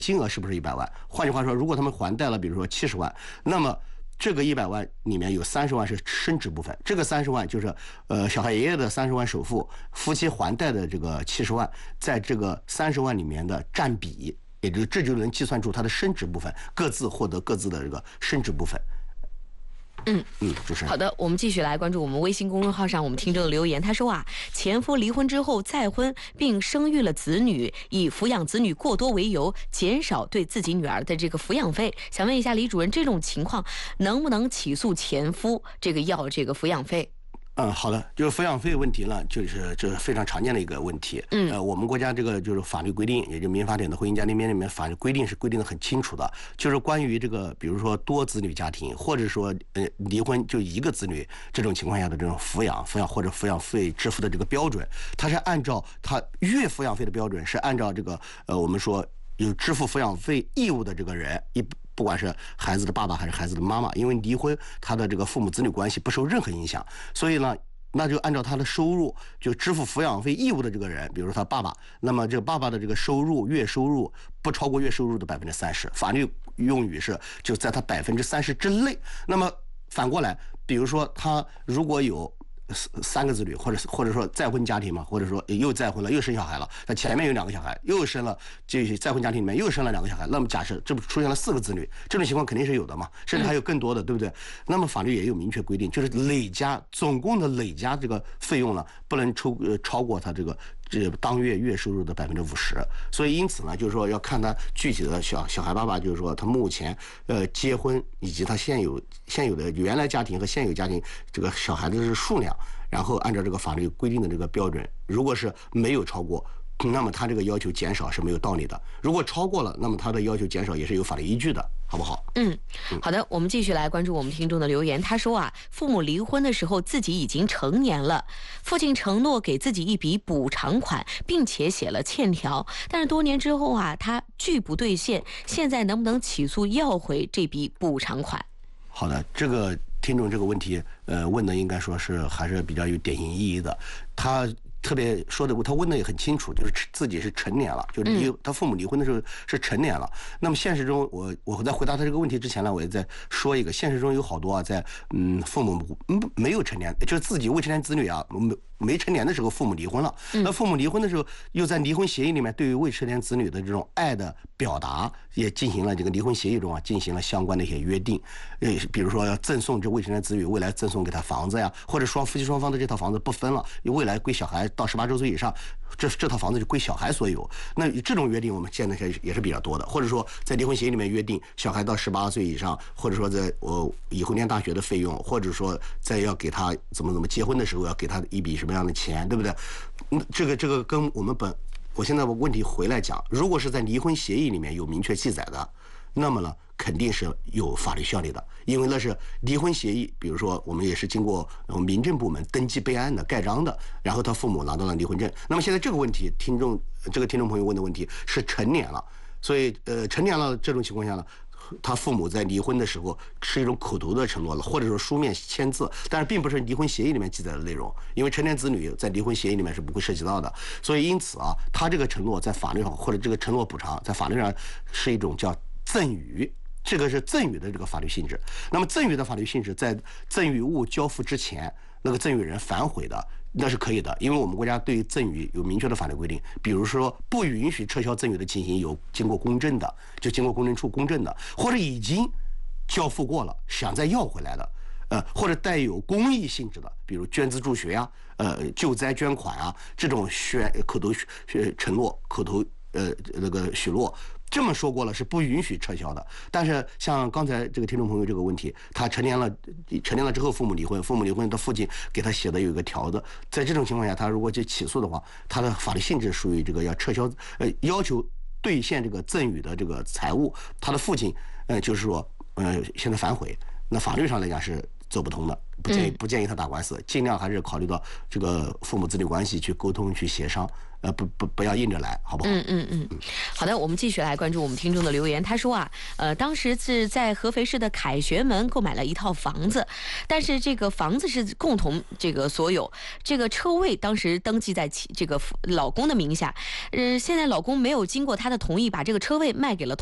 金额是不是100万？换句话说，如果他们还贷了，比如说70万，那么这个100万里面有30万是升值部分，这个30万就是小孩爷爷的30万首付，夫妻还贷的这个70万，在这个30万里面的占比，也就是这就能计算出它的升值部分，各自获得各自的这个升值部分。主持人。 好的，我们继续来关注我们微信公众号上我们听众的留言。他说啊，前夫离婚之后再婚并生育了子女，以抚养子女过多为由，减少对自己女儿的这个抚养费。想问一下李主任，这种情况能不能起诉前夫要这个抚养费？ 好的，就是抚养费问题呢，就是这是非常常见的一个问题。我们国家这个就是法律规定，也就民法典的婚姻家庭编里面法律规定是规定的很清楚的，就是关于这个，比如说多子女家庭，或者说离婚就一个子女这种情况下的这种抚养或者抚养费支付的这个标准，它是按照它月抚养费的标准是按照这个我们说有支付抚养费义务的这个人不管是孩子的爸爸还是孩子的妈妈，因为离婚他的这个父母子女关系不受任何影响，所以呢那就按照他的收入就支付抚养费义务的这个人，比如说他爸爸，那么这个爸爸的这个收入月收入不超过月收入的30%，法律用语是就在他30%之内。那么反过来，比如说他如果有3个子女，或者说再婚家庭嘛，或者说又再婚了，又生小孩了，他前面有2个小孩，又生了，这再婚家庭里面又生了2个小孩，那么假设这不出现了4个子女，这种情况肯定是有的嘛，甚至还有更多的，对不对？那么法律也有明确规定，就是总共的累加这个费用呢，不能超过他这当月月收入的50%。所以因此呢，就是说要看他具体的小孩爸爸，就是说他目前结婚以及他现有的原来家庭和现有家庭这个小孩子的数量，然后按照这个法律规定的这个标准，如果是没有超过，那么他这个要求减少是没有道理的；如果超过了，那么他的要求减少也是有法律依据的，好不好？ 好的，我们继续来关注我们听众的留言。他说啊，父母离婚的时候自己已经成年了，父亲承诺给自己一笔补偿款，并且写了欠条，但是多年之后啊，他拒不兑现，现在能不能起诉要回这笔补偿款？ 好的，这个听众这个问题问的应该说是还是比较有典型意义的，他特别说的，他问的也很清楚，就是自己是成年了，就是他父母离婚的时候是成年了。那么现实中，我在回答他这个问题之前呢，我也在说一个，现实中有好多啊，在父母没有成年，就是自己未成年子女啊没成年的时候父母离婚了，那父母离婚的时候又在离婚协议里面对于未成年子女的这种爱的表达也进行了这个离婚协议中啊进行了相关的一些约定，比如说要赠送这未成年子女未来赠送给他房子呀，或者夫妻双方的这套房子不分了，未来归小孩到18周岁以上，这套房子就归小孩所有。那这种约定我们现在也是比较多的，或者说在离婚协议里面约定小孩到18岁以上，或者说在以后念大学的费用，或者说在要给他怎么结婚的时候要给他一笔什么样的钱，对不对？这个跟我现在问题回来讲，如果是在离婚协议里面有明确记载的，那么呢肯定是有法律效力的，因为那是离婚协议，比如说我们也是经过民政部门登记备案的盖章的，然后他父母拿到了离婚证。那么现在这个问题，这个听众朋友问的问题是成年了，所以成年了这种情况下呢，他父母在离婚的时候是一种口头的承诺了，或者说书面签字，但是并不是离婚协议里面记载的内容，因为成年子女在离婚协议里面是不会涉及到的，所以因此啊，他这个承诺在法律上，或者这个承诺补偿在法律上是一种叫赠与，这个是赠与的这个法律性质。那么赠与的法律性质，在赠与物交付之前，那个赠与人反悔的，那是可以的，因为我们国家对于赠与有明确的法律规定，比如说不允许撤销赠与的情形有经过公证的，就经过公证处公证的，或者已经交付过了想再要回来的，或者带有公益性质的，比如捐资助学啊，救灾捐款啊，这种口头承诺、口头那个许诺。这么说过了是不允许撤销的，但是像刚才这个听众朋友这个问题，他成年了之后父母离婚，他父亲给他写的有一个条子，在这种情况下，他如果去起诉的话，他的法律性质属于这个要撤销，要求兑现这个赠与的这个财物，他的父亲就是说现在反悔，那法律上来讲是走不通的。不建议他打官司，尽量还是考虑到这个父母子女关系去沟通去协商，不要硬着来，好不好？ 好的，我们继续来关注我们听众的留言。他说啊，当时是在合肥市的凯旋门购买了一套房子，但是这个房子是共同这个所有，这个车位当时登记在这个老公的名下，现在老公没有经过他的同意把这个车位卖给了